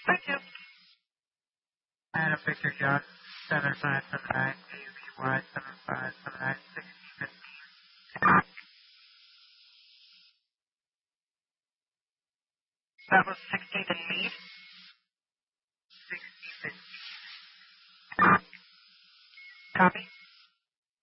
Thank you. Adam Victor John 7579, AUPY 7579, 6015. That was 16 to lead.